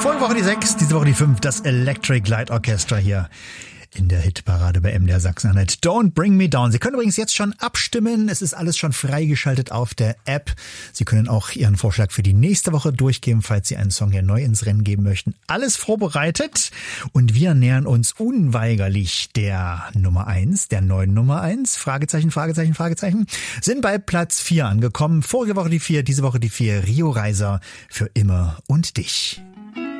Vorige Woche die 6, diese Woche die 5, das Electric Light Orchestra hier in der Hitparade bei MDR Sachsen-Anhalt. Don't Bring Me Down. Sie können übrigens jetzt schon abstimmen. Es ist alles schon freigeschaltet auf der App. Sie können auch Ihren Vorschlag für die nächste Woche durchgeben, falls Sie einen Song hier neu ins Rennen geben möchten. Alles vorbereitet. Und wir nähern uns unweigerlich der Nummer 1, der neuen Nummer 1. Fragezeichen, Fragezeichen, Fragezeichen. Sind bei Platz 4 angekommen. Vorige Woche die 4, diese Woche die 4. Rio Reiser für immer und dich.